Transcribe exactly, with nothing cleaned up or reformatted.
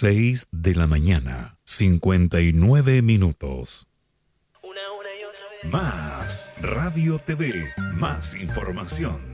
Seis de la mañana, cincuenta y nueve minutos. Una, una y otra vez. Más Radio T V, más información.